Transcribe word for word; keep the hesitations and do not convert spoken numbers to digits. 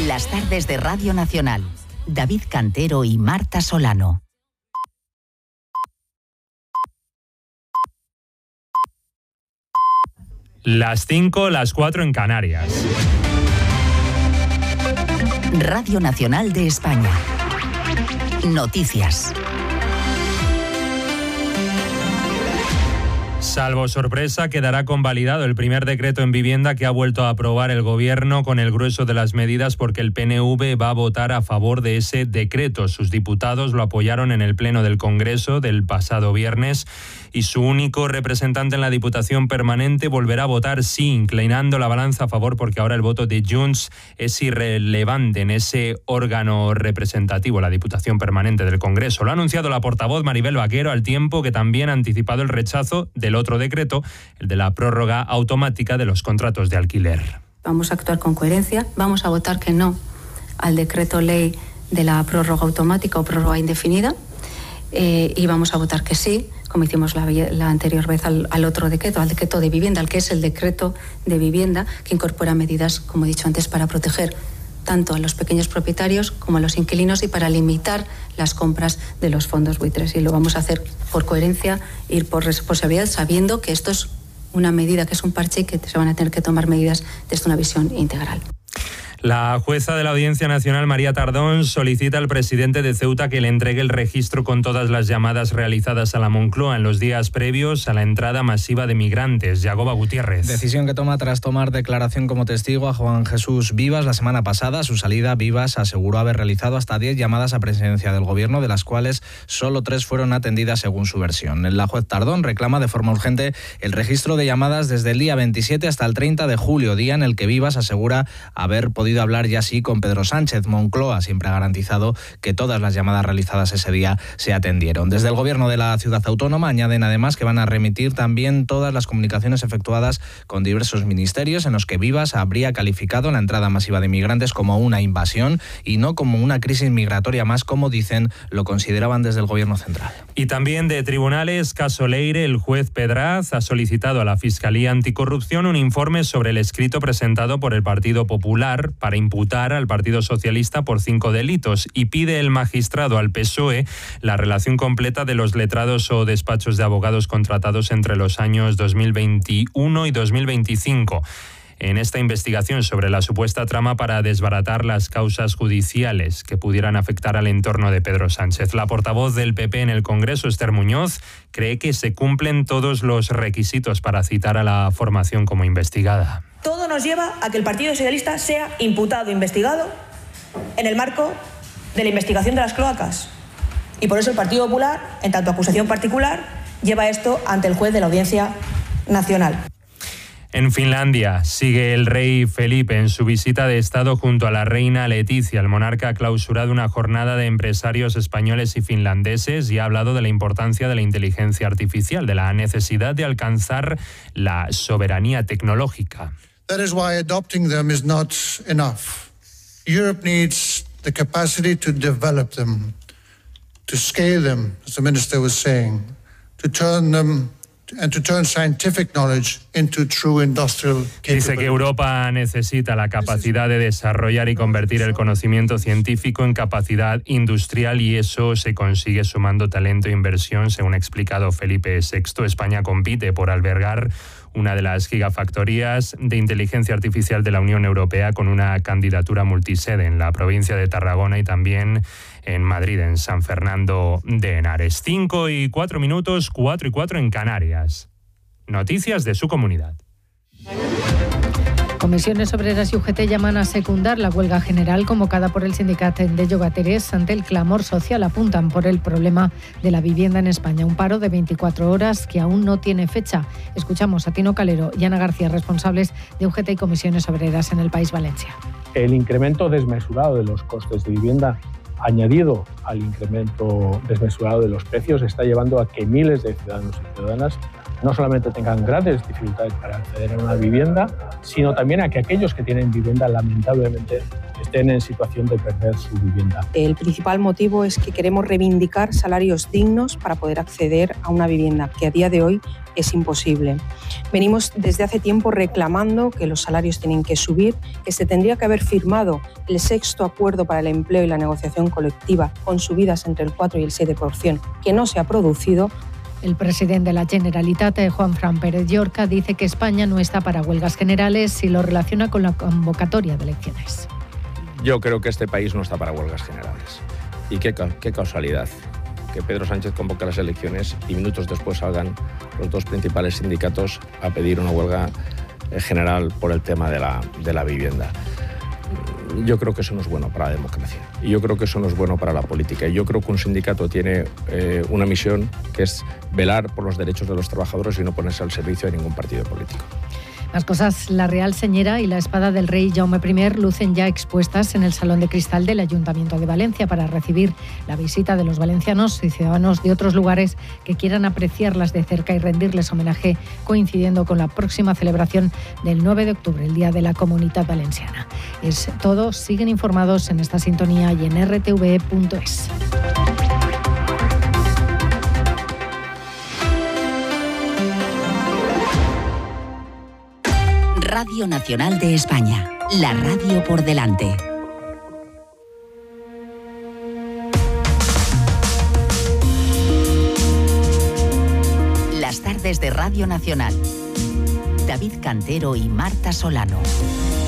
Las tardes de Radio Nacional. David Cantero y Marta Solano. Las cinco, las cuatro en Canarias. Radio Nacional de España. Noticias. Salvo sorpresa, quedará convalidado el primer decreto en vivienda que ha vuelto a aprobar el Gobierno con el grueso de las medidas porque el P N V va a votar a favor de ese decreto. Sus diputados lo apoyaron en el Pleno del Congreso del pasado viernes y su único representante en la Diputación Permanente volverá a votar sí, inclinando la balanza a favor porque ahora el voto de Junts es irrelevante en ese órgano representativo, la Diputación Permanente del Congreso. Lo ha anunciado la portavoz Maribel Vaquero, al tiempo que también ha anticipado el rechazo del otro decreto, el de la prórroga automática de los contratos de alquiler. Vamos a actuar con coherencia, vamos a votar que no al decreto ley de la prórroga automática o prórroga indefinida eh, y vamos a votar que sí, como hicimos la, la anterior vez al, al otro decreto, al decreto de vivienda, al que es el decreto de vivienda, que incorpora medidas, como he dicho antes, para proteger tanto a los pequeños propietarios como a los inquilinos y para limitar las compras de los fondos buitres. Y lo vamos a hacer por coherencia y por responsabilidad, sabiendo que esto es una medida, que es un parche y que se van a tener que tomar medidas desde una visión integral. La jueza de la Audiencia Nacional, María Tardón, solicita al presidente de Ceuta que le entregue el registro con todas las llamadas realizadas a la Moncloa en los días previos a la entrada masiva de migrantes. Yagoba Gutiérrez. Decisión que toma tras tomar declaración como testigo a Juan Jesús Vivas la semana pasada. A su salida, Vivas aseguró haber realizado hasta diez llamadas a presidencia del Gobierno, de las cuales solo tres fueron atendidas según su versión. La juez Tardón reclama de forma urgente el registro de llamadas desde el día veintisiete hasta el treinta de julio, día en el que Vivas asegura haber podido hablar ya sí con Pedro Sánchez. Moncloa siempre ha garantizado que todas las llamadas realizadas ese día se atendieron. Desde el Gobierno de la Ciudad Autónoma añaden además que van a remitir también todas las comunicaciones efectuadas con diversos ministerios en los que Vivas habría calificado la entrada masiva de inmigrantes como una invasión y no como una crisis migratoria más, como dicen, lo consideraban desde el Gobierno central. Y también de tribunales, caso Leire, el juez Pedraz ha solicitado a la Fiscalía Anticorrupción un informe sobre el escrito presentado por el Partido Popular para imputar al Partido Socialista por cinco delitos y pide el magistrado al P S O E la relación completa de los letrados o despachos de abogados contratados entre los años dos mil veintiuno y dos mil veinticinco. En esta investigación sobre la supuesta trama para desbaratar las causas judiciales que pudieran afectar al entorno de Pedro Sánchez. La portavoz del P P en el Congreso, Esther Muñoz, cree que se cumplen todos los requisitos para citar a la formación como investigada. Todo nos lleva a que el Partido Socialista sea imputado, investigado, en el marco de la investigación de las cloacas. Y por eso el Partido Popular, en tanto acusación particular, lleva esto ante el juez de la Audiencia Nacional. En Finlandia sigue el rey Felipe en su visita de Estado junto a la reina Leticia. El monarca ha clausurado una jornada de empresarios españoles y finlandeses y ha hablado de la importancia de la inteligencia artificial, de la necesidad de alcanzar la soberanía tecnológica. That is why adopting them is not enough. Europe needs the capacity to develop them, to scale them, as the minister was saying, to turn them and to turn scientific knowledge into true industrial capability. Dice que Europa necesita la capacidad de desarrollar y convertir el conocimiento científico en capacidad industrial y eso se consigue sumando talento e inversión, según ha explicado Felipe sexto. España compite por albergar una de las gigafactorías de inteligencia artificial de la Unión Europea con una candidatura multisede en la provincia de Tarragona y también en Madrid, en San Fernando de Henares. Cinco y cuatro minutos, cuatro y cuatro en Canarias. Noticias de su comunidad. Comisiones Obreras y U G T llaman a secundar la huelga general convocada por el sindicato de Llogateres ante el clamor social. Apuntan por el problema de la vivienda en España. Un paro de veinticuatro horas que aún no tiene fecha. Escuchamos a Tino Calero y Ana García, responsables de U G T y Comisiones Obreras en el País Valencia. El incremento desmesurado de los costes de vivienda, añadido al incremento desmesurado de los precios, está llevando a que miles de ciudadanos y ciudadanas no solamente tengan grandes dificultades para acceder a una vivienda, sino también a que aquellos que tienen vivienda lamentablemente estén en situación de perder su vivienda. El principal motivo es que queremos reivindicar salarios dignos para poder acceder a una vivienda, que a día de hoy es imposible. Venimos desde hace tiempo reclamando que los salarios tienen que subir, que se tendría que haber firmado el sexto acuerdo para el empleo y la negociación colectiva con subidas entre el cuatro y el siete por ciento, que no se ha producido. El presidente de la Generalitat, Juanfran Pérez Llorca, dice que España no está para huelgas generales y lo relaciona con la convocatoria de elecciones. Yo creo que este país no está para huelgas generales. Y qué, qué causalidad que Pedro Sánchez convoque las elecciones y minutos después salgan los dos principales sindicatos a pedir una huelga general por el tema de la, de la vivienda. Yo creo que eso no es bueno para la democracia y yo creo que eso no es bueno para la política. Y yo creo que un sindicato tiene eh, una misión que es velar por los derechos de los trabajadores y no ponerse al servicio de ningún partido político. Más cosas, la Real Señera y la espada del rey Jaume primero lucen ya expuestas en el Salón de Cristal del Ayuntamiento de Valencia para recibir la visita de los valencianos y ciudadanos de otros lugares que quieran apreciarlas de cerca y rendirles homenaje, coincidiendo con la próxima celebración del nueve de octubre, el Día de la Comunitat Valenciana. Es todo, siguen informados en esta sintonía y en r t v punto es. Radio Nacional de España, la radio por delante. Las tardes de Radio Nacional. David Cantero y Marta Solano.